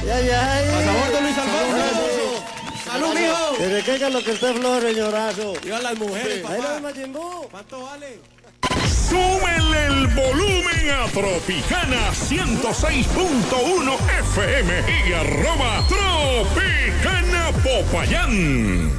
A sabor de Luis Alfonso. ¡Salud, mijo! ¿Desde qué es lo que usted flore, señorazo? Viva las mujeres, Ahí papá. no Machimbú. ¿Cuánto vale? Súbele el volumen a Tropicana 106.1 FM y @Tropicana Popayán.